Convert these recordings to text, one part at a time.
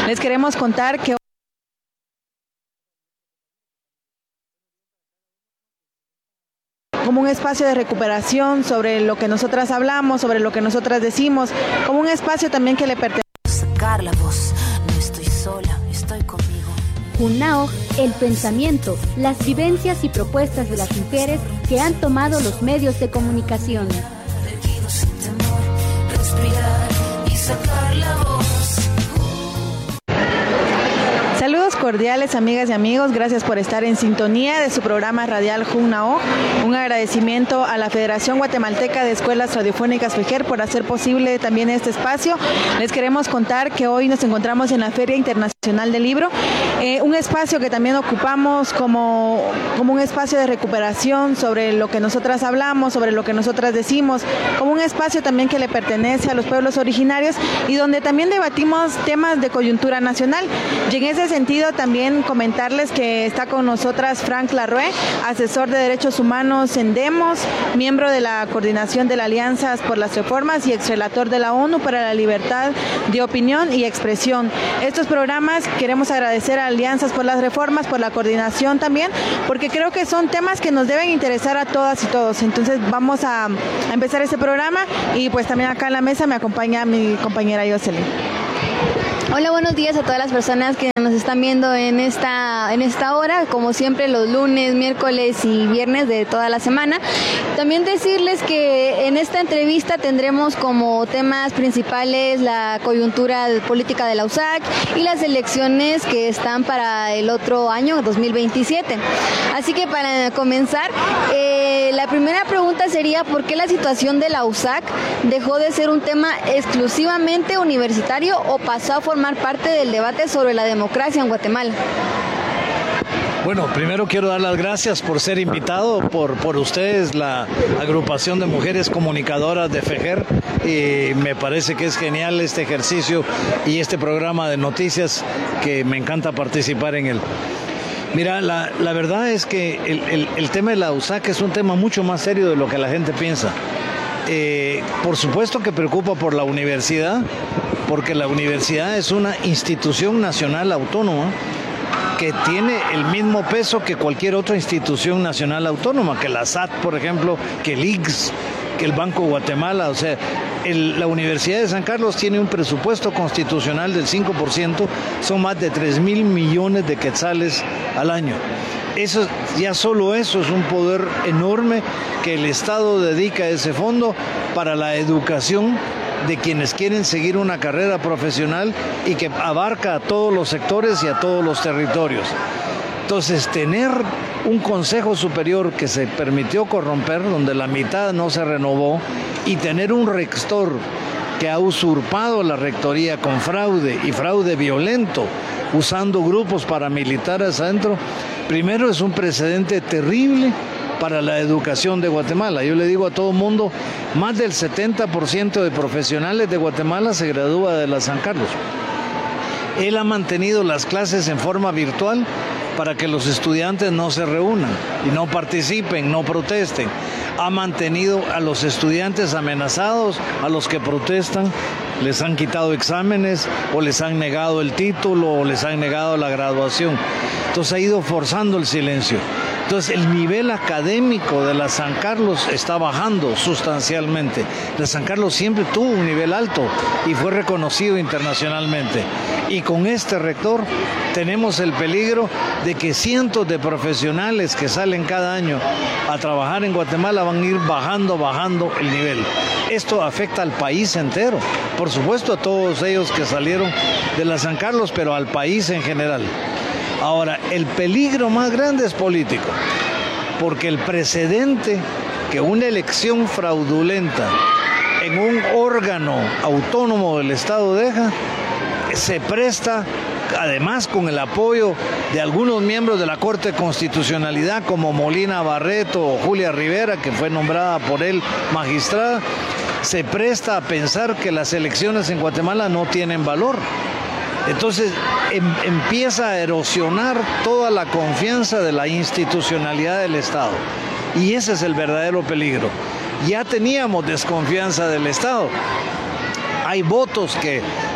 Les queremos contar que como un espacio de recuperación sobre lo que nosotras hablamos, sobre lo que nosotras decimos, como un espacio también que le pertenece. Sacar la voz, no estoy sola, estoy conmigo. Junnao, el pensamiento, las vivencias y propuestas de las mujeres que han tomado los medios de comunicación. Erguido sin temor, respirar y sacar la voz. Saludos cordiales, amigas y amigos, gracias por estar en sintonía de su programa radial Junnao. Un agradecimiento a la Federación Guatemalteca de Escuelas Radiofónicas FEGER por hacer posible también este espacio. Les queremos contar que hoy nos encontramos en la Feria Internacional del Libro, un espacio que también ocupamos como un espacio de recuperación sobre lo que nosotras hablamos, sobre lo que nosotras decimos, como un espacio también que le pertenece a los pueblos originarios y donde también debatimos temas de coyuntura nacional. Y en ese sentido también comentarles que está con nosotras Frank Larue, asesor de derechos humanos en Demos, miembro de la coordinación de las Alianzas por las Reformas y exrelator de la ONU para la libertad de opinión y expresión. Estos programas queremos agradecer a Alianzas por las Reformas, por la coordinación también, porque creo que son temas que nos deben interesar a todas y todos. Entonces vamos a empezar este programa y pues también acá en la mesa me acompaña mi compañera Jocelyn. Hola, buenos días a todas las personas que nos están viendo en esta hora, como siempre los lunes, miércoles y viernes de toda la semana. También decirles que en esta entrevista tendremos como temas principales la coyuntura política de la USAC y las elecciones que están para el otro año, 2027. Así que para comenzar, la primera pregunta sería ¿por qué la situación de la USAC dejó de ser un tema exclusivamente universitario o pasó a formar parte del debate sobre la democracia en Guatemala? Bueno, primero quiero dar las gracias por ser invitado por ustedes, la agrupación de mujeres comunicadoras de FEGER, y me parece que es genial este ejercicio y este programa de noticias que me encanta participar en él. Mira, la verdad es que el tema de la USAC es un tema mucho más serio de lo que la gente piensa. Por supuesto que preocupa por la universidad, porque la universidad es una institución nacional autónoma que tiene el mismo peso que cualquier otra institución nacional autónoma, que la SAT, por ejemplo, que el IGS, que el Banco de Guatemala. O sea, la Universidad de San Carlos tiene un presupuesto constitucional del 5%, son más de 3,000 millones de quetzales al año. Eso, ya solo eso es un poder enorme que el Estado dedica a ese fondo para la educación de quienes quieren seguir una carrera profesional y que abarca a todos los sectores y a todos los territorios. Entonces, tener un Consejo Superior que se permitió corromper, donde la mitad no se renovó, y tener un rector que ha usurpado la rectoría con fraude y fraude violento, usando grupos paramilitares adentro, primero es un precedente terrible para la educación de Guatemala. Yo le digo a todo el mundo, más del 70% de profesionales de Guatemala se gradúa de la San Carlos. Él ha mantenido las clases en forma virtual para que los estudiantes no se reúnan y no participen, no protesten. Ha mantenido a los estudiantes amenazados, a los que protestan, les han quitado exámenes o les han negado el título o les han negado la graduación. Entonces ha ido forzando el silencio. Entonces el nivel académico de la San Carlos está bajando sustancialmente. La San Carlos siempre tuvo un nivel alto y fue reconocido internacionalmente. Y con este rector tenemos el peligro de que cientos de profesionales que salen cada año a trabajar en Guatemala van a ir bajando el nivel. Esto afecta al país entero, por supuesto a todos ellos que salieron de la San Carlos, pero al país en general. Ahora, el peligro más grande es político, porque el precedente que una elección fraudulenta en un órgano autónomo del Estado deja, se presta, además con el apoyo de algunos miembros de la Corte de Constitucionalidad, como Molina Barreto o Julia Rivera, que fue nombrada por él magistrada, se presta a pensar que las elecciones en Guatemala no tienen valor. Entonces empieza a erosionar toda la confianza de la institucionalidad del Estado. Y ese es el verdadero peligro. Ya teníamos desconfianza del Estado. Hay votos que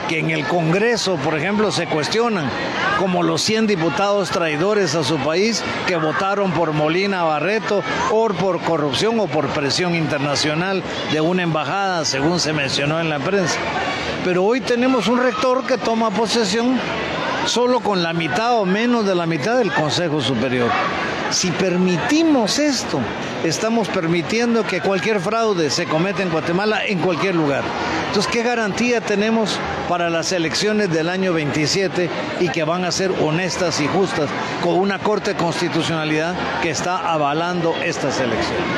que en el Congreso, por ejemplo, se cuestionan, como los 100 diputados traidores a su país que votaron por Molina Barreto o por corrupción o por presión internacional de una embajada, según se mencionó en la prensa. Pero hoy tenemos un rector que toma posesión solo con la mitad o menos de la mitad del Consejo Superior. Si permitimos esto, estamos permitiendo que cualquier fraude se cometa en Guatemala en cualquier lugar. Entonces, ¿qué garantía tenemos para las elecciones del año 27 y que van a ser honestas y justas con una Corte de Constitucionalidad que está avalando estas elecciones?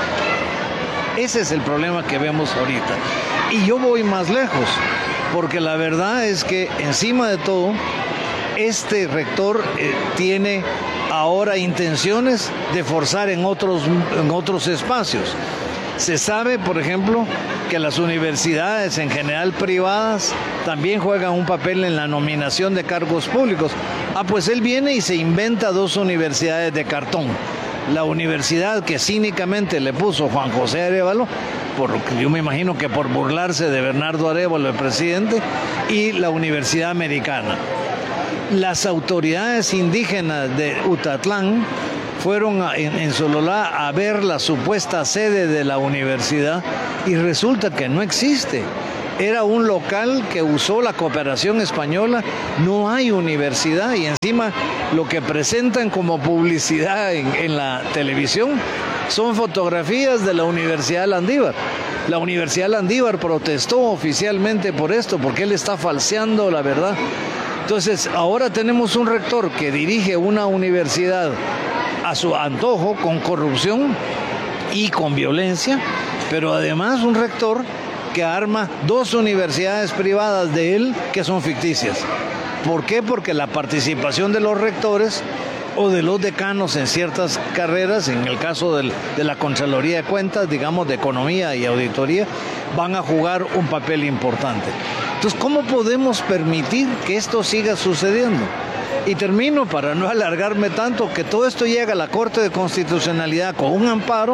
Ese es el problema que vemos ahorita. Y yo voy más lejos, porque la verdad es que encima de todo, este rector tiene ahora intenciones de forzar en otros espacios. Se sabe, por ejemplo, que las universidades en general privadas también juegan un papel en la nominación de cargos públicos. Pues él viene y se inventa 2 universidades de cartón. La universidad que cínicamente le puso Juan José Arévalo, yo me imagino que por burlarse de Bernardo Arévalo, el presidente, y la Universidad Americana. Las autoridades indígenas de Utatlán fueron en Sololá a ver la supuesta sede de la universidad y resulta que no existe. Era un local que usó la cooperación española, no hay universidad y encima lo que presentan como publicidad en la televisión son fotografías de la Universidad Landívar. La Universidad Landívar protestó oficialmente por esto, porque él está falseando la verdad. Entonces, ahora tenemos un rector que dirige una universidad a su antojo, con corrupción y con violencia, pero además un rector que arma 2 universidades privadas de él que son ficticias. ¿Por qué? Porque la participación de los rectores o de los decanos en ciertas carreras, en el caso de la Contraloría de Cuentas, digamos de Economía y Auditoría, van a jugar un papel importante. Entonces, ¿cómo podemos permitir que esto siga sucediendo? Y termino, para no alargarme tanto, que todo esto llega a la Corte de Constitucionalidad con un amparo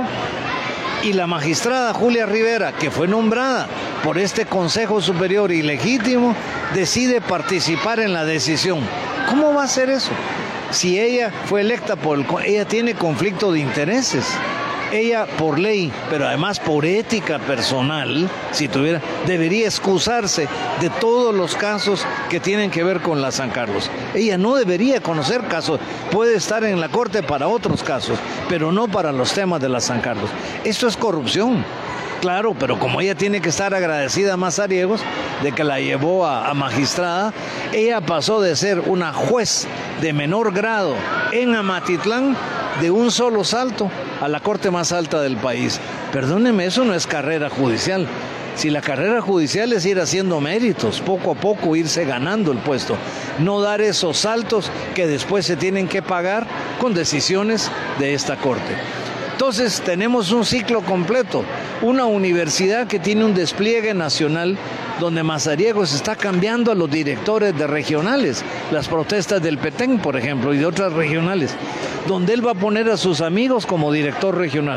y la magistrada Julia Rivera, que fue nombrada por este Consejo Superior ilegítimo, decide participar en la decisión. ¿Cómo va a ser eso? Si ella fue electa ella tiene conflicto de intereses. Ella, por ley, pero además por ética personal, debería excusarse de todos los casos que tienen que ver con la San Carlos. Ella no debería conocer casos, puede estar en la corte para otros casos, pero no para los temas de la San Carlos. Esto es corrupción, claro, pero como ella tiene que estar agradecida a Mazariegos de que la llevó a magistrada, ella pasó de ser una juez de menor grado en Amatitlán de un solo salto a la corte más alta del país. Perdóneme, eso no es carrera judicial. Si la carrera judicial es ir haciendo méritos, poco a poco irse ganando el puesto, no dar esos saltos que después se tienen que pagar con decisiones de esta corte. Entonces tenemos un ciclo completo, una universidad que tiene un despliegue nacional donde Mazariegos está cambiando a los directores de regionales, las protestas del Petén, por ejemplo, y de otras regionales, donde él va a poner a sus amigos como director regional,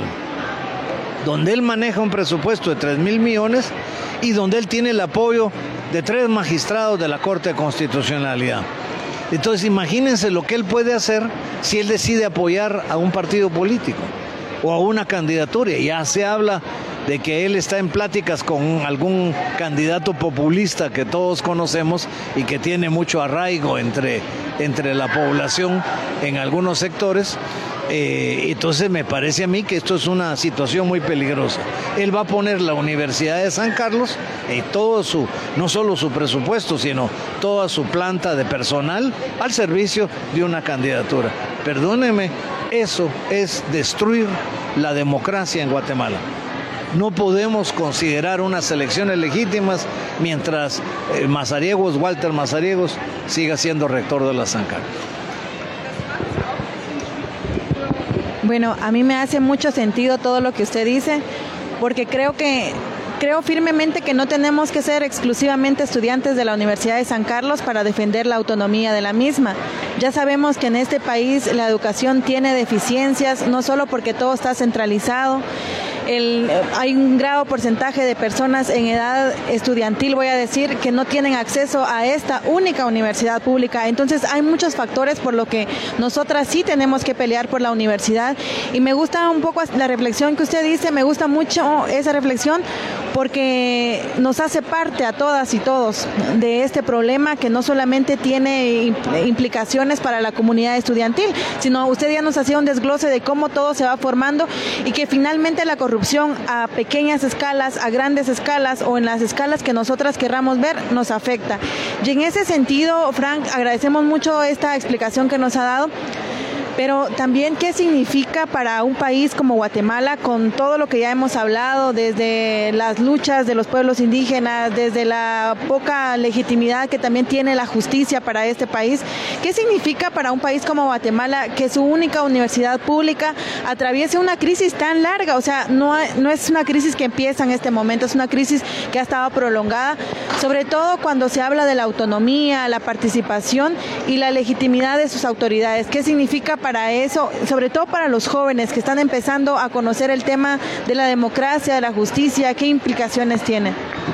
donde él maneja un presupuesto de 3,000 millones y donde él tiene el apoyo de 3 magistrados de la Corte de Constitucionalidad. Entonces imagínense lo que él puede hacer si él decide apoyar a un partido político o a una candidatura. Ya se habla de que él está en pláticas con algún candidato populista que todos conocemos y que tiene mucho arraigo entre la población en algunos sectores. Entonces me parece a mí que esto es una situación muy peligrosa. Él va a poner la Universidad de San Carlos y no solo su presupuesto, sino toda su planta de personal al servicio de una candidatura. Perdóneme, eso es destruir la democracia en Guatemala. No podemos considerar unas elecciones legítimas mientras Walter Mazariegos siga siendo rector de la San Carlos. Bueno, a mí me hace mucho sentido todo lo que usted dice, porque creo firmemente que no tenemos que ser exclusivamente estudiantes de la Universidad de San Carlos para defender la autonomía de la misma. Ya sabemos que en este país la educación tiene deficiencias, no solo porque todo está centralizado, hay un grado porcentaje de personas en edad estudiantil, voy a decir, que no tienen acceso a esta única universidad pública. Entonces hay muchos factores por lo que nosotras sí tenemos que pelear por la universidad, y me gusta un poco la reflexión que usted dice, me gusta mucho esa reflexión porque nos hace parte a todas y todos de este problema que no solamente tiene implicaciones para la comunidad estudiantil, sino usted ya nos hacía un desglose de cómo todo se va formando y que finalmente la corrupción a pequeñas escalas, a grandes escalas o en las escalas que nosotras querramos ver nos afecta. Y en ese sentido, Frank, agradecemos mucho esta explicación que nos ha dado. Pero también, ¿qué significa para un país como Guatemala, con todo lo que ya hemos hablado, desde las luchas de los pueblos indígenas, desde la poca legitimidad que también tiene la justicia para este país? ¿Qué significa para un país como Guatemala que su única universidad pública atraviese una crisis tan larga? O sea, no es una crisis que empieza en este momento, es una crisis que ha estado prolongada, sobre todo cuando se habla de la autonomía, la participación y la legitimidad de sus autoridades. ¿Qué significa para eso, sobre todo para los jóvenes que están empezando a conocer el tema de la democracia, de la justicia? ¿Qué implicaciones tiene?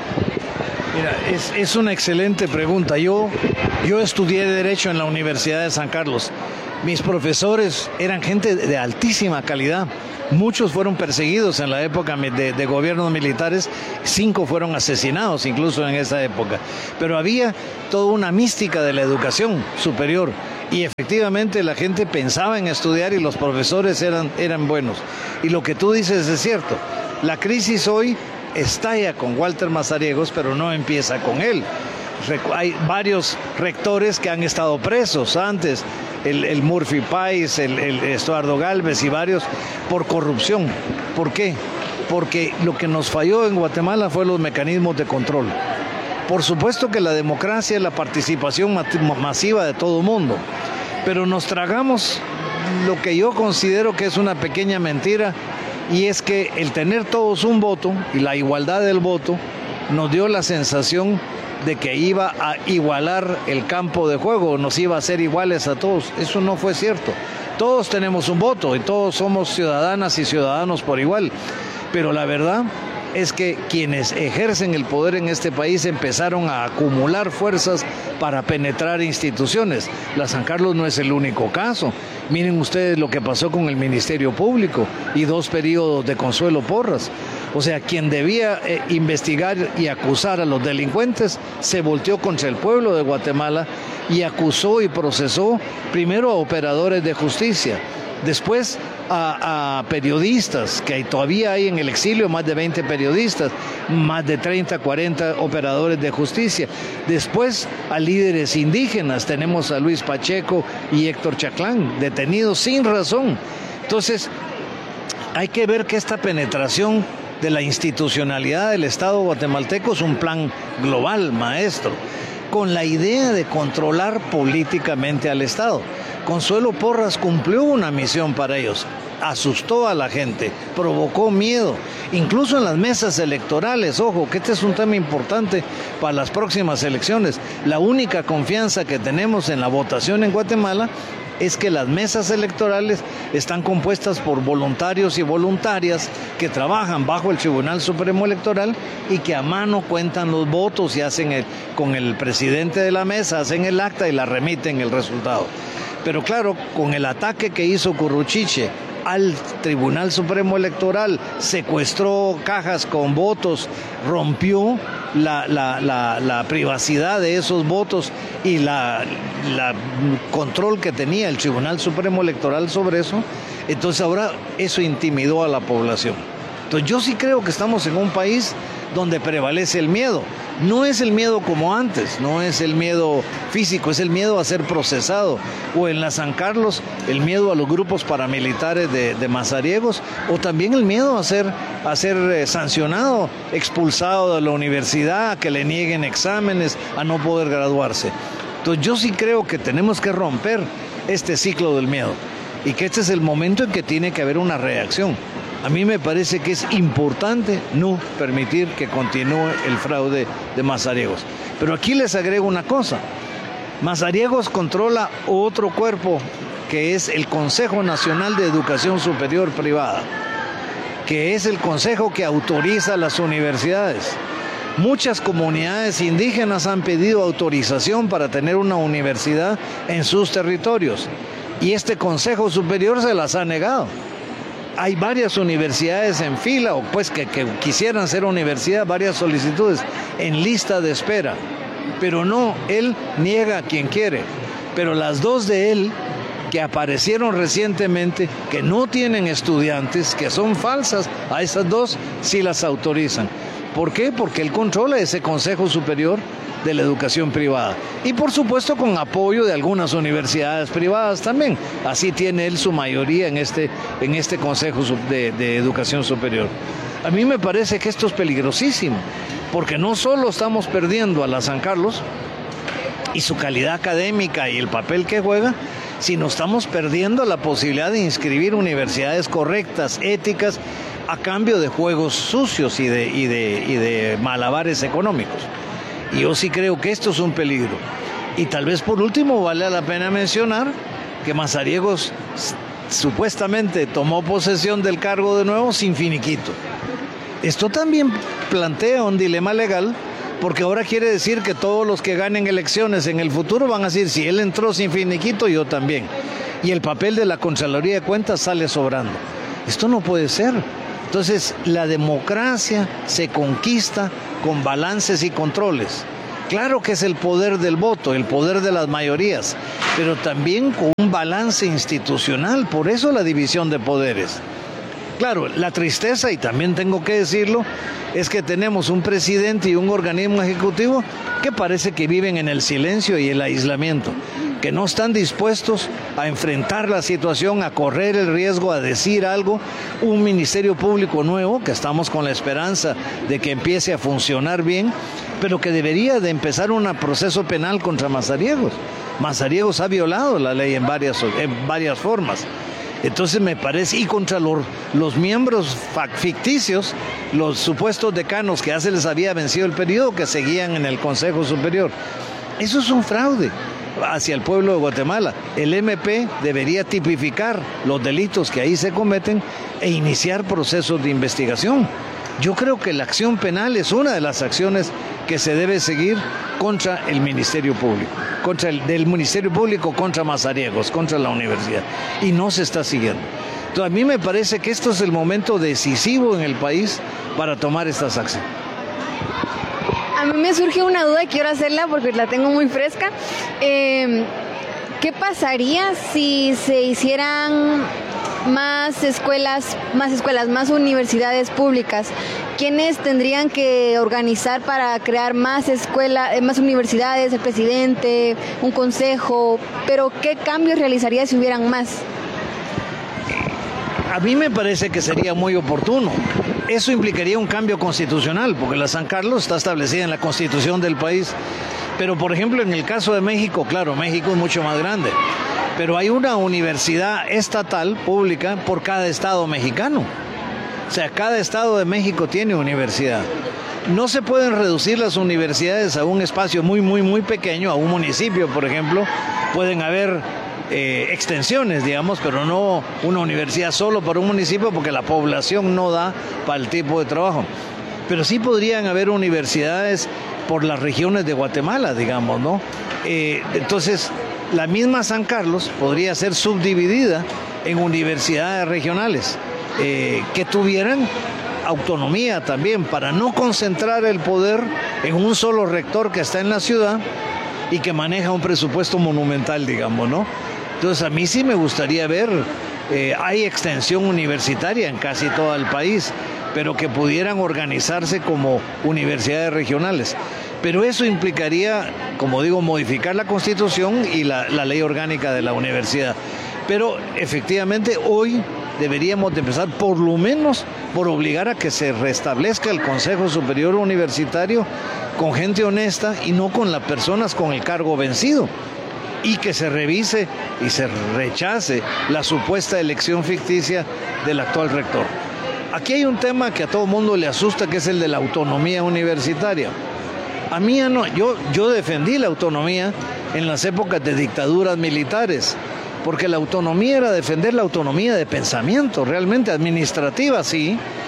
Mira, es una excelente pregunta. Yo estudié Derecho en la Universidad de San Carlos. Mis profesores eran gente de altísima calidad. Muchos fueron perseguidos en la época de gobiernos militares, 5 fueron asesinados incluso en esa época. Pero había toda una mística de la educación superior. Y efectivamente la gente pensaba en estudiar y los profesores eran buenos. Y lo que tú dices es cierto. La crisis hoy estalla con Walter Mazariegos, pero no empieza con él. Hay varios rectores que han estado presos antes, el Murphy Pais, el Estuardo Galvez y varios, por corrupción. ¿Por qué? Porque lo que nos falló en Guatemala fue los mecanismos de control. Por supuesto que la democracia es la participación masiva de todo el mundo, pero nos tragamos lo que yo considero que es una pequeña mentira, y es que el tener todos un voto y la igualdad del voto nos dio la sensación de que iba a igualar el campo de juego, nos iba a hacer iguales a todos. Eso no fue cierto. Todos tenemos un voto y todos somos ciudadanas y ciudadanos por igual, pero la verdad es que quienes ejercen el poder en este país empezaron a acumular fuerzas para penetrar instituciones. La San Carlos no es el único caso. Miren ustedes lo que pasó con el Ministerio Público y 2 periodos de Consuelo Porras. O sea, quien debía investigar y acusar a los delincuentes se volteó contra el pueblo de Guatemala y acusó y procesó primero a operadores de justicia, después a periodistas, que todavía hay en el exilio más de 20 periodistas, más de 30, 40 operadores de justicia. Después a líderes indígenas, tenemos a Luis Pacheco y Héctor Chaclán, detenidos sin razón. Entonces, hay que ver que esta penetración de la institucionalidad del Estado guatemalteco es un plan global, maestro, con la idea de controlar políticamente al Estado. Consuelo Porras cumplió una misión para ellos, asustó a la gente, provocó miedo, incluso en las mesas electorales. Ojo, que este es un tema importante para las próximas elecciones. La única confianza que tenemos en la votación en Guatemala es que las mesas electorales están compuestas por voluntarios y voluntarias que trabajan bajo el Tribunal Supremo Electoral y que a mano cuentan los votos y hacen con el presidente de la mesa, hacen el acta y la remiten el resultado. Pero claro, con el ataque que hizo Curruchiche al Tribunal Supremo Electoral, secuestró cajas con votos, rompió la privacidad de esos votos y la control que tenía el Tribunal Supremo Electoral sobre eso. Entonces ahora eso intimidó a la población. Entonces yo sí creo que estamos en un país donde prevalece el miedo. No es el miedo como antes, no es el miedo físico, es el miedo a ser procesado. O en la San Carlos, el miedo a los grupos paramilitares de Mazariegos, o también el miedo a ser sancionado, expulsado de la universidad, a que le nieguen exámenes, a no poder graduarse. Entonces yo sí creo que tenemos que romper este ciclo del miedo y que este es el momento en que tiene que haber una reacción. A mí me parece que es importante no permitir que continúe el fraude de Mazariegos. Pero aquí les agrego una cosa. Mazariegos controla otro cuerpo que es el Consejo Nacional de Educación Superior Privada. que es el consejo que autoriza las universidades. Muchas comunidades indígenas han pedido autorización para tener una universidad en sus territorios y este Consejo Superior se las ha negado. Hay varias universidades en fila, o pues que quisieran ser universidad, varias solicitudes en lista de espera, pero no, él niega a quien quiere. Pero las dos de él, que aparecieron recientemente, que no tienen estudiantes, que son falsas, a esas dos sí las autorizan. ¿Por qué? Porque él controla ese Consejo Superior de la Educación Privada. Y por supuesto con apoyo de algunas universidades privadas también. Así tiene él su mayoría en este Consejo de Educación Superior. A mí me parece que esto es peligrosísimo, porque no solo estamos perdiendo a la San Carlos y su calidad académica y el papel que juega, sino estamos perdiendo la posibilidad de inscribir universidades correctas, éticas, a cambio de juegos sucios y de malabares económicos. Y yo sí creo que esto es un peligro. Y tal vez por último vale la pena mencionar que Mazariegos supuestamente tomó posesión del cargo de nuevo sin finiquito. Esto también plantea un dilema legal, porque ahora quiere decir que todos los que ganen elecciones en el futuro van a decir, si él entró sin finiquito, yo también. Y el papel de la Contraloría de Cuentas sale sobrando. Esto no puede ser. Entonces, la democracia se conquista con balances y controles. Claro que es el poder del voto, el poder de las mayorías, pero también con un balance institucional, por eso la división de poderes. Claro, la tristeza, y también tengo que decirlo, es que tenemos un presidente y un organismo ejecutivo que parece que viven en el silencio y el aislamiento, que no están dispuestos a enfrentar la situación, a correr el riesgo, a decir algo. Un Ministerio Público nuevo, que estamos con la esperanza de que empiece a funcionar bien, pero que debería de empezar un proceso penal contra Mazariegos. Mazariegos ha violado la ley en varias formas. Entonces me parece, y contra los miembros ficticios, los supuestos decanos que ya se les había vencido el periodo, que seguían en el Consejo Superior. Eso es un fraude hacia el pueblo de Guatemala. El MP debería tipificar los delitos que ahí se cometen e iniciar procesos de investigación. Yo creo que la acción penal es una de las acciones que se debe seguir contra el Ministerio Público, del Ministerio Público contra Mazariegos, contra la universidad, y no se está siguiendo. Entonces, a mí me parece que esto es el momento decisivo en el país para tomar estas acciones. A mí me surge una duda y quiero hacerla porque la tengo muy fresca. ¿Qué pasaría si se hicieran más escuelas, más universidades públicas? ¿Quiénes tendrían que organizar para crear más escuelas, más universidades, el presidente, un consejo? Pero ¿qué cambios realizaría si hubieran más? A mí me parece que sería muy oportuno. Eso implicaría un cambio constitucional, porque la San Carlos está establecida en la Constitución del país. Pero, por ejemplo, en el caso de México, claro, México es mucho más grande, pero hay una universidad estatal, pública, por cada estado mexicano. O sea, cada estado de México tiene universidad. No se pueden reducir las universidades a un espacio muy, muy, muy pequeño, a un municipio, por ejemplo. Pueden haber extensiones, digamos, pero no una universidad solo para un municipio, porque la población no da para el tipo de trabajo. Pero sí podrían haber universidades por las regiones de Guatemala, digamos, ¿no? Entonces, la misma San Carlos podría ser subdividida en universidades regionales que tuvieran autonomía también, para no concentrar el poder en un solo rector que está en la ciudad y que maneja un presupuesto monumental, digamos, ¿no? Entonces, a mí sí me gustaría ver, hay extensión universitaria en casi todo el país, pero que pudieran organizarse como universidades regionales. Pero eso implicaría, como digo, modificar la Constitución y la ley orgánica de la universidad. Pero efectivamente hoy deberíamos de empezar por lo menos por obligar a que se restablezca el Consejo Superior Universitario con gente honesta y no con las personas con el cargo vencido, y que se revise y se rechace la supuesta elección ficticia del actual rector. Aquí hay un tema que a todo mundo le asusta, que es el de la autonomía universitaria. A mí no, yo defendí la autonomía en las épocas de dictaduras militares, porque la autonomía era defender la autonomía de pensamiento, realmente administrativa sí,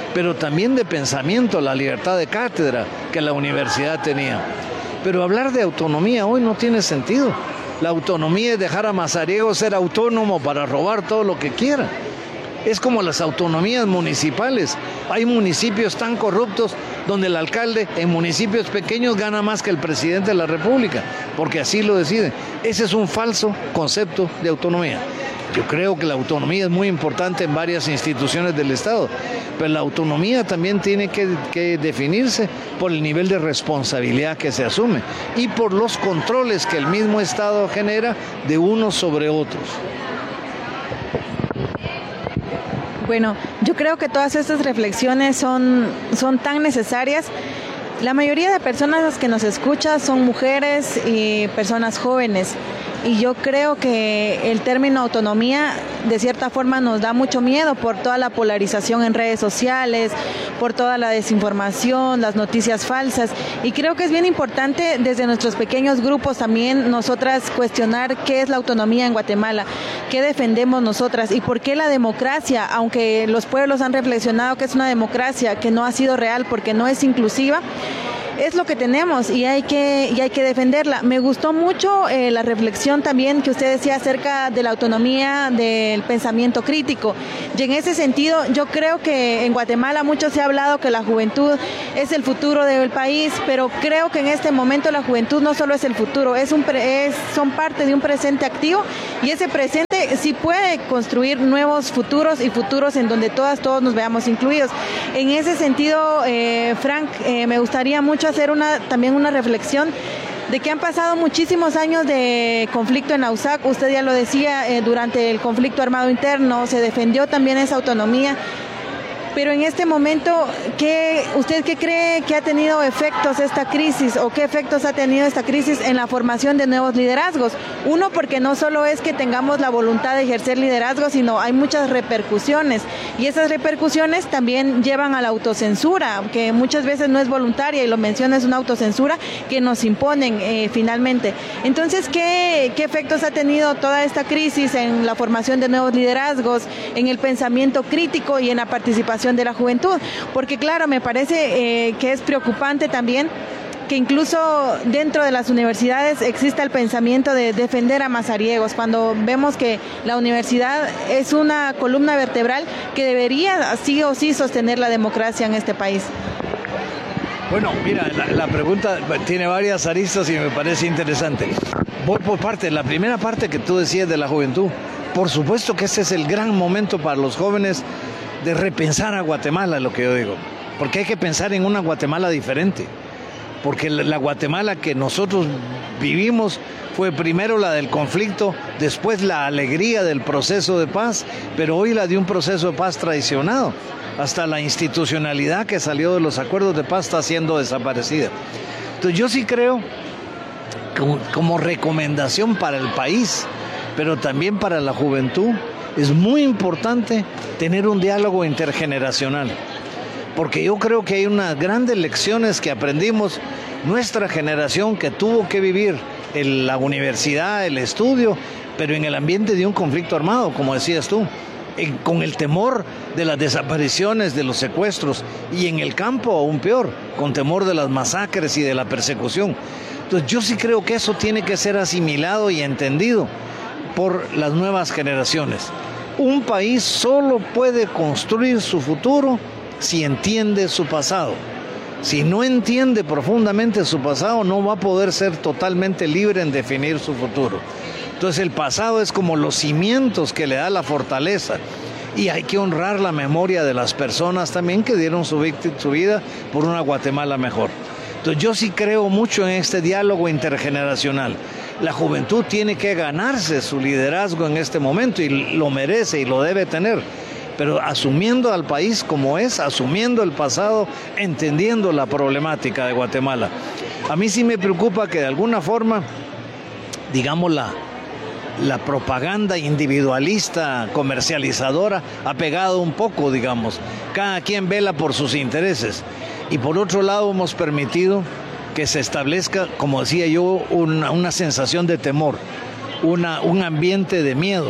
pero también de pensamiento, la libertad de cátedra que la universidad tenía. Pero hablar de autonomía hoy no tiene sentido. La autonomía es dejar a Mazariegos ser autónomo para robar todo lo que quiera. Es como las autonomías municipales. Hay municipios tan corruptos donde el alcalde en municipios pequeños gana más que el presidente de la República, porque así lo decide. Ese es un falso concepto de autonomía. Yo creo que la autonomía es muy importante en varias instituciones del Estado, pero la autonomía también tiene que definirse por el nivel de responsabilidad que se asume y por los controles que el mismo Estado genera de unos sobre otros. Bueno, yo creo que todas estas reflexiones son tan necesarias. La mayoría de personas que nos escuchan son mujeres y personas jóvenes. Y yo creo que el término autonomía de cierta forma nos da mucho miedo por toda la polarización en redes sociales, por toda la desinformación, las noticias falsas. Y creo que es bien importante desde nuestros pequeños grupos también nosotras cuestionar qué es la autonomía en Guatemala, qué defendemos nosotras y por qué la democracia, aunque los pueblos han reflexionado que es una democracia que no ha sido real porque no es inclusiva, es lo que tenemos y hay que defenderla. Me gustó mucho la reflexión también que usted decía acerca de la autonomía del pensamiento crítico. Y en ese sentido, yo creo que en Guatemala mucho se ha hablado que la juventud es el futuro del país, pero creo que en este momento la juventud no solo es el futuro, son parte de un presente activo y ese presente sí puede construir nuevos futuros y futuros en donde todos nos veamos incluidos. En ese sentido, Frank, me gustaría mucho hacer también una reflexión de que han pasado muchísimos años de conflicto en AUSAC. Usted ya lo decía, durante el conflicto armado interno se defendió también esa autonomía. Pero en este momento, ¿usted qué cree que ha tenido efectos esta crisis o qué efectos ha tenido esta crisis en la formación de nuevos liderazgos? Uno, porque no solo es que tengamos la voluntad de ejercer liderazgo, sino hay muchas repercusiones y esas repercusiones también llevan a la autocensura, que muchas veces no es voluntaria y lo menciona, es una autocensura que nos imponen finalmente. Entonces, ¿qué efectos ha tenido toda esta crisis en la formación de nuevos liderazgos, en el pensamiento crítico y en la participación de la juventud? Porque claro, me parece que es preocupante también que incluso dentro de las universidades exista el pensamiento de defender a Mazariegos, cuando vemos que la universidad es una columna vertebral que debería sí o sí sostener la democracia en este país. Bueno, mira, la pregunta tiene varias aristas y me parece interesante. Voy por partes. La primera parte que tú decías de la juventud, por supuesto que ese es el gran momento para los jóvenes de repensar a Guatemala, lo que yo digo, porque hay que pensar en una Guatemala diferente, porque la Guatemala que nosotros vivimos fue primero la del conflicto, después la alegría del proceso de paz, pero hoy la de un proceso de paz traicionado, hasta la institucionalidad que salió de los acuerdos de paz está siendo desaparecida. Entonces yo sí creo, como recomendación para el país, pero también para la juventud, es muy importante tener un diálogo intergeneracional, porque yo creo que hay unas grandes lecciones que aprendimos nuestra generación que tuvo que vivir en la universidad, el estudio, pero en el ambiente de un conflicto armado, como decías tú, con el temor de las desapariciones, de los secuestros, y en el campo aún peor, con temor de las masacres y de la persecución. Entonces yo sí creo que eso tiene que ser asimilado y entendido por las nuevas generaciones. Un país solo puede construir su futuro si entiende su pasado. Si no entiende profundamente su pasado, no va a poder ser totalmente libre en definir su futuro. Entonces el pasado es como los cimientos que le da la fortaleza y hay que honrar la memoria de las personas también que dieron su vida por una Guatemala mejor. Entonces yo sí creo mucho en este diálogo intergeneracional. La juventud tiene que ganarse su liderazgo en este momento y lo merece y lo debe tener, pero asumiendo al país como es, asumiendo el pasado, entendiendo la problemática de Guatemala. A mí sí me preocupa que de alguna forma, digamos, la propaganda individualista, comercializadora, ha pegado un poco, digamos. Cada quien vela por sus intereses. Y por otro lado hemos permitido que se establezca, como decía yo, una sensación de temor, un ambiente de miedo,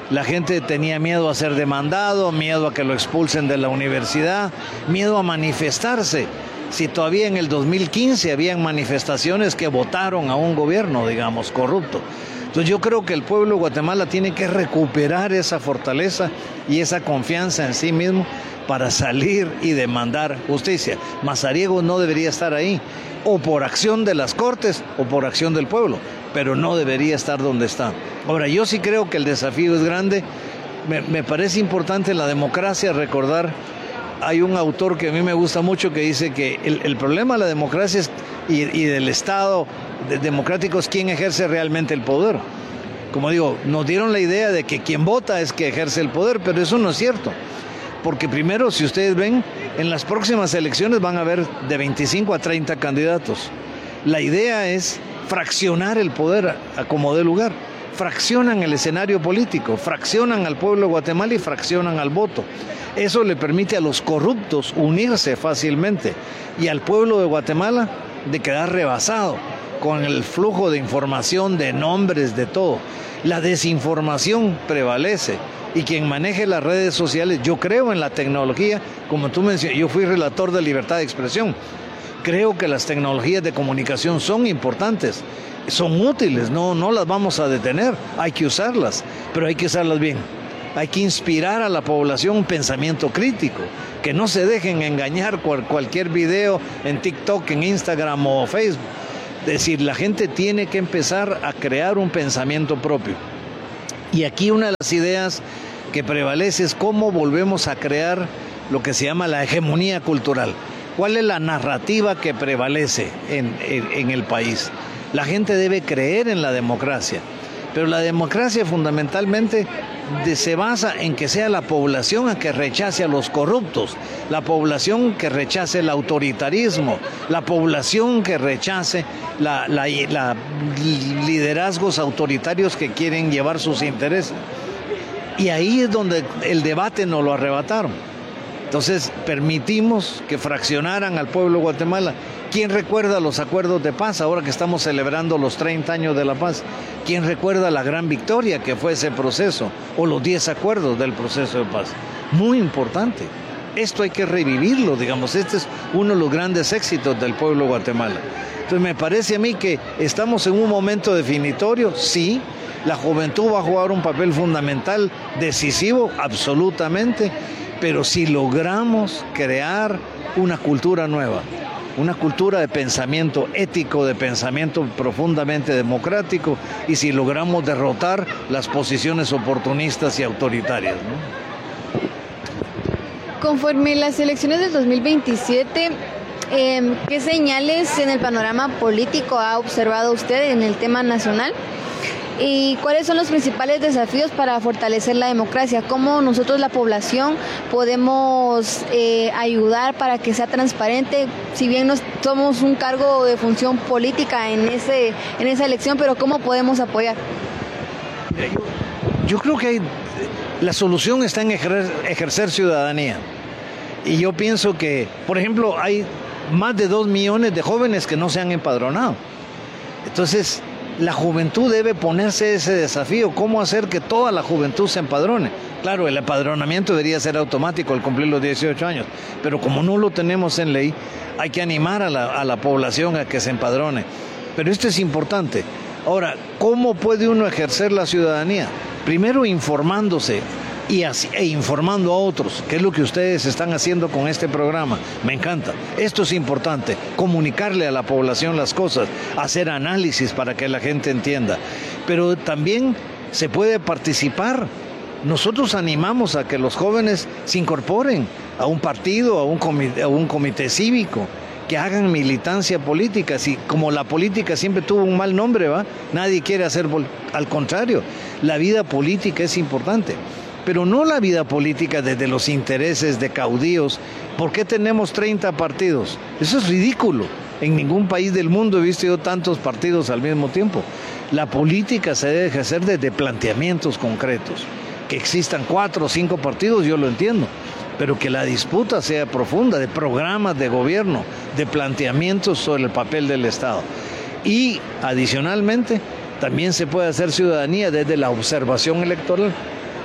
La gente tenía miedo a ser demandado, miedo a que lo expulsen de la universidad, miedo a manifestarse. Si todavía en el 2015 habían manifestaciones que votaron a un gobierno, digamos, corrupto. Entonces yo creo que el pueblo de Guatemala tiene que recuperar esa fortaleza y esa confianza en sí mismo para salir y demandar justicia. Mazariegos no debería estar ahí, o por acción de las Cortes o por acción del pueblo, pero no debería estar donde está. Ahora, yo sí creo que el desafío es grande. Me parece importante en la democracia recordar, hay un autor que a mí me gusta mucho que dice que el problema de la democracia y del Estado democrático es quién ejerce realmente el poder. Como digo, nos dieron la idea de que quien vota es que ejerce el poder, pero eso no es cierto. Porque primero, si ustedes ven, en las próximas elecciones van a haber de 25 a 30 candidatos. La idea es fraccionar el poder a como dé lugar. Fraccionan el escenario político, fraccionan al pueblo de Guatemala y fraccionan al voto. Eso le permite a los corruptos unirse fácilmente y al pueblo de Guatemala de quedar rebasado con el flujo de información, de nombres, de todo. La desinformación prevalece. Y quien maneje las redes sociales, yo creo en la tecnología, como tú mencionas, yo fui relator de libertad de expresión. Creo que las tecnologías de comunicación son importantes, son útiles, no las vamos a detener, hay que usarlas, pero hay que usarlas bien. Hay que inspirar a la población un pensamiento crítico, que no se dejen engañar cualquier video en TikTok, en Instagram o Facebook. Es decir, la gente tiene que empezar a crear un pensamiento propio. Y aquí una de las ideas que prevalece es cómo volvemos a crear lo que se llama la hegemonía cultural. ¿Cuál es la narrativa que prevalece en el país? La gente debe creer en la democracia, pero la democracia fundamentalmente se basa en que sea la población a que rechace a los corruptos, la población que rechace el autoritarismo, la población que rechace liderazgos autoritarios que quieren llevar sus intereses. Y ahí es donde el debate nos lo arrebataron. Entonces permitimos que fraccionaran al pueblo de Guatemala. ¿Quién recuerda los acuerdos de paz ahora que estamos celebrando los 30 años de la paz? ¿Quién recuerda la gran victoria que fue ese proceso? O los 10 acuerdos del proceso de paz. Muy importante. Esto hay que revivirlo, digamos. Este es uno de los grandes éxitos del pueblo de Guatemala. Entonces me parece a mí que estamos en un momento definitorio, sí. La juventud va a jugar un papel fundamental, decisivo, absolutamente. Pero si logramos crear una cultura nueva, una cultura de pensamiento ético, de pensamiento profundamente democrático, y si logramos derrotar las posiciones oportunistas y autoritarias, ¿no? Conforme las elecciones del 2027, ¿qué señales en el panorama político ha observado usted en el tema nacional? ¿Y cuáles son los principales desafíos para fortalecer la democracia? ¿Cómo nosotros, la población, podemos ayudar para que sea transparente? Si bien no somos un cargo de función política en esa elección, pero ¿cómo podemos apoyar? Yo creo que la solución está en ejercer ciudadanía. Y yo pienso que, por ejemplo, hay más de 2 millones de jóvenes que no se han empadronado. Entonces, la juventud debe ponerse ese desafío, cómo hacer que toda la juventud se empadrone. Claro, el empadronamiento debería ser automático al cumplir los 18 años, pero como no lo tenemos en ley, hay que animar a la población a que se empadrone. Pero esto es importante. Ahora, ¿cómo puede uno ejercer la ciudadanía? Primero informándose e informando a otros, que es lo que ustedes están haciendo con este programa. Me encanta. Esto es importante, comunicarle a la población las cosas, hacer análisis para que la gente entienda. Pero también se puede participar. Nosotros animamos a que los jóvenes se incorporen a un partido, a un comité cívico, que hagan militancia política. Si como la política siempre tuvo un mal nombre, ¿va? Nadie quiere hacer, al contrario, la vida política es importante. Pero no la vida política desde los intereses de caudillos. ¿Por qué tenemos 30 partidos? Eso es ridículo. En ningún país del mundo he visto yo tantos partidos al mismo tiempo. La política se debe ejercer desde planteamientos concretos. Que existan 4 o 5 partidos, yo lo entiendo. Pero que la disputa sea profunda, de programas de gobierno, de planteamientos sobre el papel del Estado. Y, adicionalmente, también se puede hacer ciudadanía desde la observación electoral.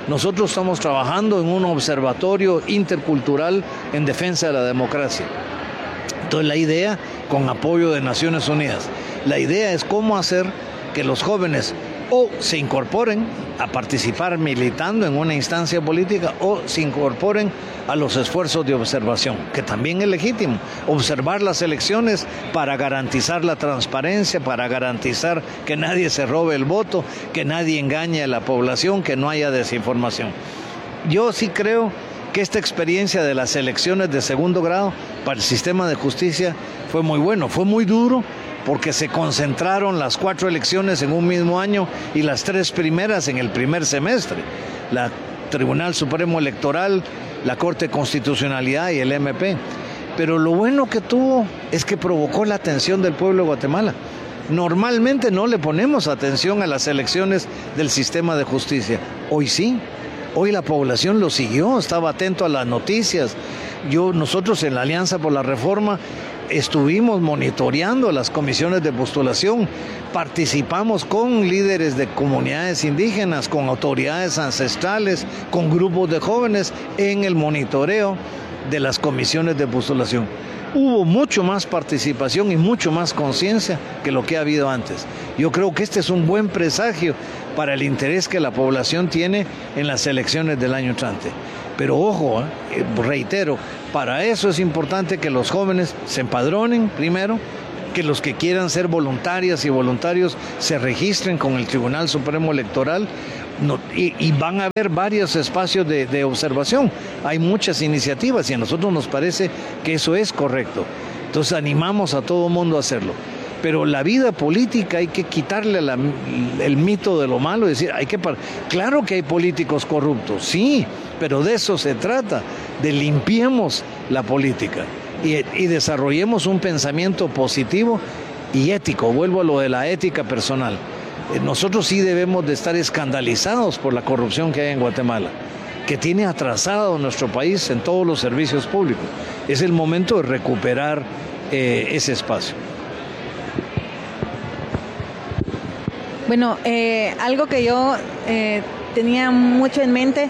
nosotros estamos trabajando en un observatorio intercultural en defensa de la democracia. Entonces la idea, con apoyo de Naciones Unidas, la idea es cómo hacer que los jóvenes o se incorporen a participar militando en una instancia política o se incorporen a los esfuerzos de observación, que también es legítimo. Observar las elecciones para garantizar la transparencia, para garantizar que nadie se robe el voto, que nadie engañe a la población, que no haya desinformación. Yo sí creo que esta experiencia de las elecciones de segundo grado para el sistema de justicia fue muy bueno, fue muy duro, porque se concentraron las 4 elecciones en un mismo año y las 3 primeras en el primer semestre. La Tribunal Supremo Electoral, la Corte de Constitucionalidad y el MP. Pero lo bueno que tuvo es que provocó la atención del pueblo de Guatemala. Normalmente no le ponemos atención a las elecciones del sistema de justicia. Hoy sí. Hoy la población lo siguió, estaba atento a las noticias. Nosotros en la Alianza por la Reforma estuvimos monitoreando las comisiones de postulación, participamos con líderes de comunidades indígenas, con autoridades ancestrales, con grupos de jóvenes en el monitoreo de las comisiones de postulación. Hubo mucho más participación y mucho más conciencia que lo que ha habido antes. Yo creo que este es un buen presagio para el interés que la población tiene en las elecciones del año entrante. Pero ojo, reitero, para eso es importante que los jóvenes se empadronen primero, que los que quieran ser voluntarias y voluntarios se registren con el Tribunal Supremo Electoral y van a haber varios espacios de observación. Hay muchas iniciativas y a nosotros nos parece que eso es correcto. Entonces animamos a todo el mundo a hacerlo. Pero la vida política hay que quitarle el mito de lo malo, es decir, claro que hay políticos corruptos, sí, pero de eso se trata, de limpiemos la política y desarrollemos un pensamiento positivo y ético. Vuelvo a lo de la ética personal. Nosotros sí debemos de estar escandalizados por la corrupción que hay en Guatemala, que tiene atrasado nuestro país en todos los servicios públicos. Es el momento de recuperar ese espacio. Bueno, algo que yo tenía mucho en mente,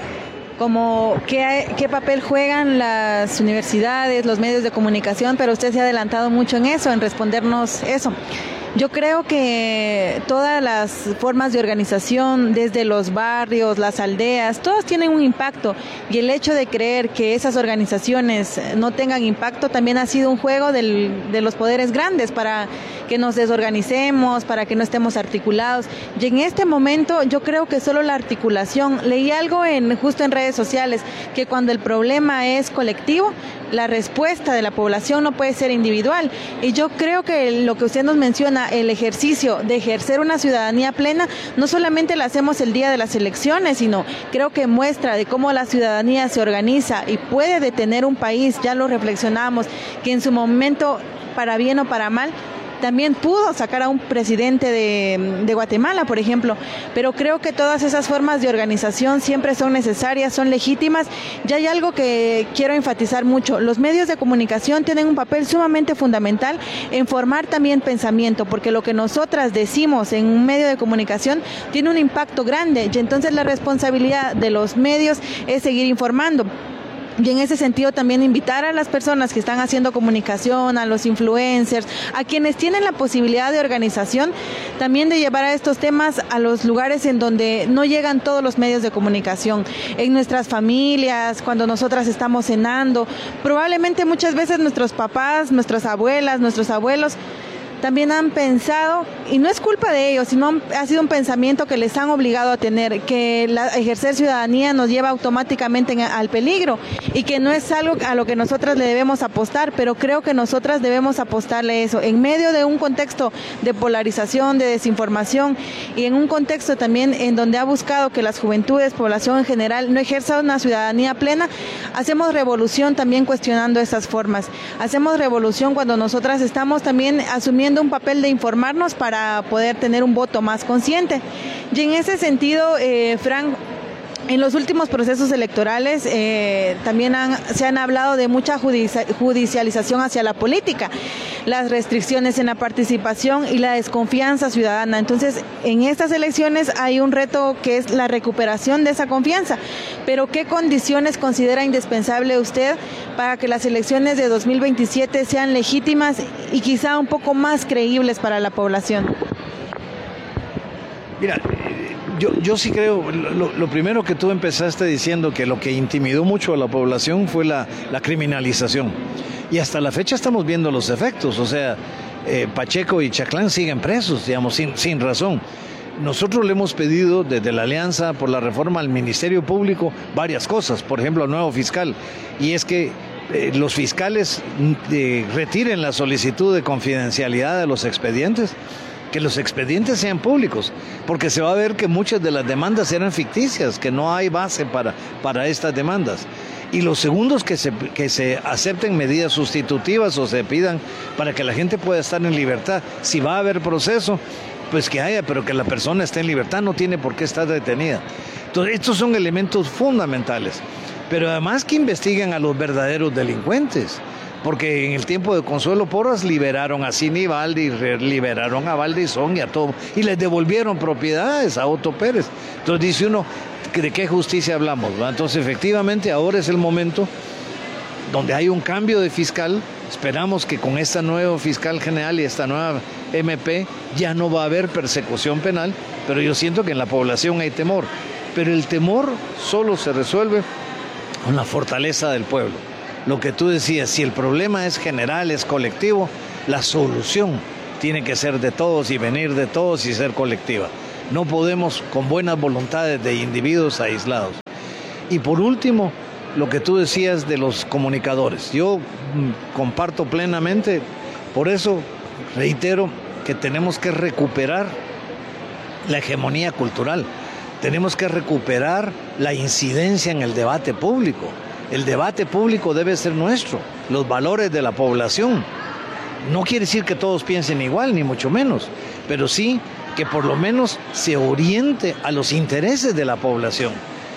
como qué papel juegan las universidades, los medios de comunicación, pero usted se ha adelantado mucho en eso, en respondernos eso. Yo creo que todas las formas de organización, desde los barrios, las aldeas, todas tienen un impacto, y el hecho de creer que esas organizaciones no tengan impacto también ha sido un juego de los poderes grandes para que nos desorganicemos, para que no estemos articulados. Y en este momento yo creo que solo la articulación, leí algo justo en redes sociales, que cuando el problema es colectivo, la respuesta de la población no puede ser individual. Y yo creo que lo que usted nos menciona, el ejercicio de ejercer una ciudadanía plena, no solamente la hacemos el día de las elecciones, sino creo que muestra de cómo la ciudadanía se organiza y puede detener un país. Ya lo reflexionamos, que en su momento, para bien o para mal, también pudo sacar a un presidente de Guatemala, por ejemplo, pero creo que todas esas formas de organización siempre son necesarias, son legítimas. Y hay algo que quiero enfatizar mucho: los medios de comunicación tienen un papel sumamente fundamental en formar también pensamiento, porque lo que nosotras decimos en un medio de comunicación tiene un impacto grande, y entonces la responsabilidad de los medios es seguir informando. Y en ese sentido también invitar a las personas que están haciendo comunicación, a los influencers, a quienes tienen la posibilidad de organización, también de llevar a estos temas a los lugares en donde no llegan todos los medios de comunicación. En nuestras familias, cuando nosotras estamos cenando, probablemente muchas veces nuestros papás, nuestras abuelas, nuestros abuelos también han pensado, y no es culpa de ellos, sino ha sido un pensamiento que les han obligado a tener, que ejercer ciudadanía nos lleva automáticamente al peligro, y que no es algo a lo que nosotras le debemos apostar, pero creo que nosotras debemos apostarle eso, en medio de un contexto de polarización, de desinformación, y en un contexto también en donde ha buscado que las juventudes, población en general, no ejerza una ciudadanía plena. Hacemos revolución también cuestionando esas formas, hacemos revolución cuando nosotras estamos también asumiendo un papel de informarnos para poder tener un voto más consciente. Y en ese sentido, Frank, En los últimos procesos electorales también se han hablado de mucha judicialización hacia la política, las restricciones en la participación y la desconfianza ciudadana. Entonces, en estas elecciones hay un reto que es la recuperación de esa confianza. Pero, ¿qué condiciones considera indispensable usted para que las elecciones de 2027 sean legítimas y quizá un poco más creíbles para la población? Mira, yo sí creo, lo primero que tú empezaste diciendo que lo que intimidó mucho a la población fue la criminalización. Y hasta la fecha estamos viendo los efectos, o sea, Pacheco y Chaclán siguen presos, digamos, sin razón. Nosotros le hemos pedido desde la Alianza por la Reforma al Ministerio Público varias cosas, por ejemplo, al nuevo fiscal, y es que los fiscales retiren la solicitud de confidencialidad de los expedientes, que los expedientes sean públicos, porque se va a ver que muchas de las demandas eran ficticias, que no hay base para estas demandas. Y los segundos, que se acepten medidas sustitutivas o se pidan para que la gente pueda estar en libertad. Si va a haber proceso, pues que haya, pero que la persona esté en libertad, no tiene por qué estar detenida. Entonces, estos son elementos fundamentales. Pero además que investiguen a los verdaderos delincuentes. Porque en el tiempo de Consuelo Porras liberaron a Sinibaldi, liberaron a Valdizón y a todo, y les devolvieron propiedades a Otto Pérez. Entonces dice uno, ¿de qué justicia hablamos? ¿Va? Entonces efectivamente ahora es el momento donde hay un cambio de fiscal. Esperamos que con esta nueva fiscal general y esta nueva MP ya no va a haber persecución penal, pero yo siento que en la población hay temor. Pero el temor solo se resuelve con la fortaleza del pueblo. Lo que tú decías, si el problema es general, es colectivo, la solución tiene que ser de todos y venir de todos y ser colectiva. No podemos con buenas voluntades de individuos aislados. Y por último, lo que tú decías de los comunicadores. Yo comparto plenamente, por eso reitero que tenemos que recuperar la hegemonía cultural. Tenemos que recuperar la incidencia en el debate público. El debate público debe ser nuestro, los valores de la población. No quiere decir que todos piensen igual, ni mucho menos, pero sí que por lo menos se oriente a los intereses de la población.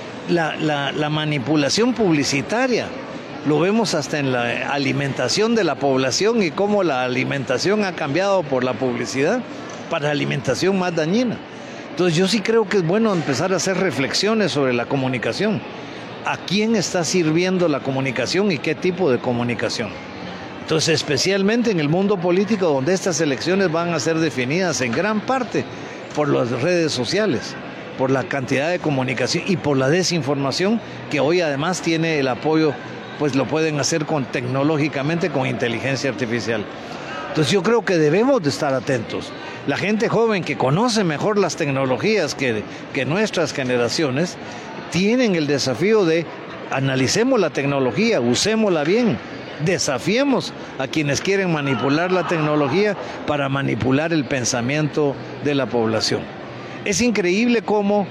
La manipulación publicitaria, lo vemos hasta en la alimentación de la población y cómo la alimentación ha cambiado por la publicidad para alimentación más dañina. Entonces yo sí creo que es bueno empezar a hacer reflexiones sobre la comunicación. ¿A quién está sirviendo la comunicación y qué tipo de comunicación? Entonces, especialmente en el mundo político, donde estas elecciones van a ser definidas en gran parte por las redes sociales, por la cantidad de comunicación y por la desinformación, que hoy además tiene el apoyo, pues lo pueden hacer tecnológicamente con inteligencia artificial. Entonces yo creo que debemos de estar atentos. La gente joven que conoce mejor las tecnologías que nuestras generaciones, tienen el desafío de analicemos la tecnología, usémosla bien, desafiemos a quienes quieren manipular la tecnología para manipular el pensamiento de la población. Es increíble cómo,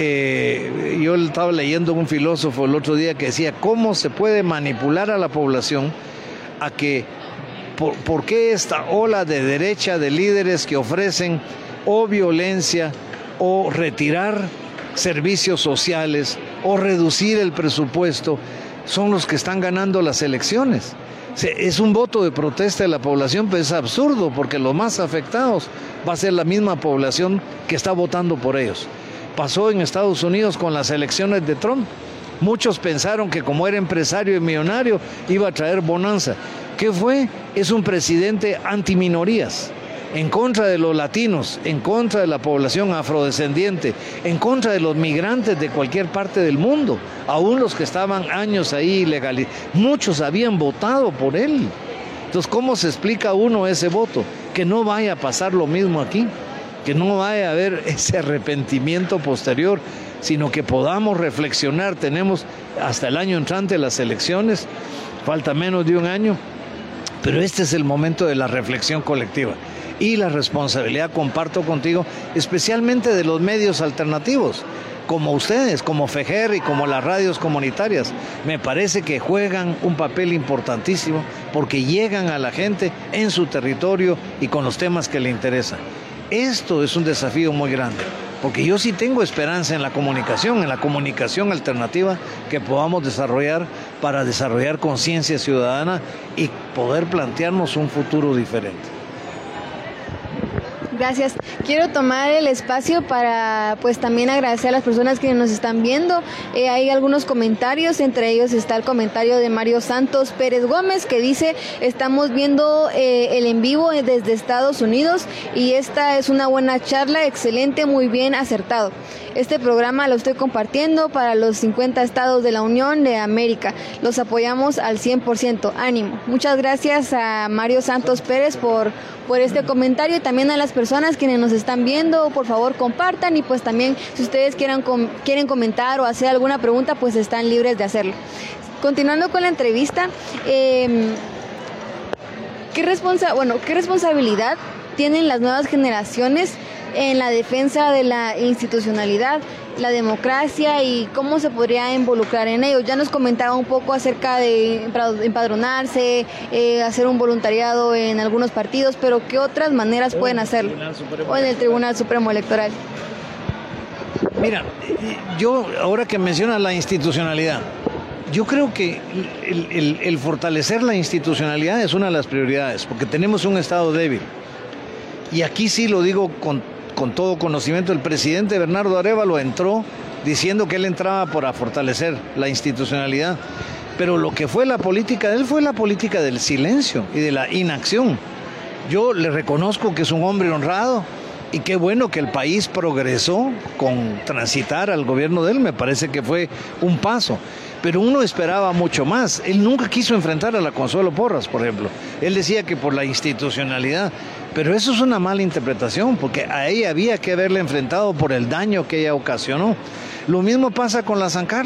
yo estaba leyendo un filósofo el otro día que decía, cómo se puede manipular a la población a que, ¿por qué esta ola de derecha de líderes que ofrecen o violencia o retirar servicios sociales o reducir el presupuesto son los que están ganando las elecciones? Es un voto de protesta de la población, pero es absurdo porque los más afectados va a ser la misma población que está votando por ellos. Pasó en Estados Unidos con las elecciones de Trump. Muchos pensaron que como era empresario y millonario iba a traer bonanza. ¿Qué fue? Es un presidente antiminorías, en contra de los latinos, en contra de la población afrodescendiente, en contra de los migrantes de cualquier parte del mundo, aún los que estaban años ahí ilegales. Muchos habían votado por él. Entonces, ¿cómo se explica uno ese voto? Que no vaya a pasar lo mismo aquí, que no vaya a haber ese arrepentimiento posterior, sino que podamos reflexionar. Tenemos hasta el año entrante las elecciones, falta menos de un año, pero este es el momento de la reflexión colectiva. Y la responsabilidad, comparto contigo, especialmente de los medios alternativos, como ustedes, como FEGER y como las radios comunitarias. Me parece que juegan un papel importantísimo porque llegan a la gente en su territorio y con los temas que le interesan. Esto es un desafío muy grande. porque yo sí tengo esperanza en la comunicación alternativa que podamos desarrollar para desarrollar conciencia ciudadana y poder plantearnos un futuro diferente. Gracias. Quiero tomar el espacio para pues también agradecer a las personas que nos están viendo. Hay algunos comentarios, entre ellos está el comentario de Mario Santos Pérez Gómez que dice: estamos viendo el en vivo desde Estados Unidos y esta es una buena charla, excelente, muy bien acertado. Este programa lo estoy compartiendo para los 50 estados de la Unión de América. Los apoyamos al 100%. Ánimo. Muchas gracias a Mario Santos Pérez por este comentario y también a las personas quienes nos están viendo, por favor compartan y pues también si ustedes quieren comentar o hacer alguna pregunta, pues están libres de hacerlo. Continuando con la entrevista, ¿qué responsabilidad tienen las nuevas generaciones en la defensa de la institucionalidad, la democracia y cómo se podría involucrar en ello? Ya nos comentaba un poco acerca de empadronarse, hacer un voluntariado en algunos partidos, pero ¿qué otras maneras pueden hacerlo? O en el Tribunal Supremo Electoral. Mira, yo ahora que mencionas la institucionalidad, yo creo que el fortalecer la institucionalidad es una de las prioridades, porque tenemos un Estado débil. Y aquí sí lo digo con todo conocimiento, el presidente Bernardo Arévalo entró diciendo que él entraba para fortalecer la institucionalidad, pero lo que fue la política de él fue la política del silencio y de la inacción. Yo le reconozco que es un hombre honrado y qué bueno que el país progresó con transitar al gobierno de él, me parece que fue un paso. Pero uno esperaba mucho más. Él nunca quiso enfrentar a la Consuelo Porras, por ejemplo. Él decía que por la institucionalidad, pero eso es una mala interpretación, porque a ella había que haberle enfrentado por el daño que ella ocasionó. Lo mismo pasa con la San Carlos.